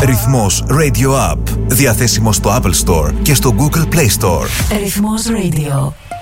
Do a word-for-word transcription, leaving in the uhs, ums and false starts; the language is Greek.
Ρυθμός Radio App. Διαθέσιμο στο Apple Store και στο Google Play Store. Ρυθμός Radio.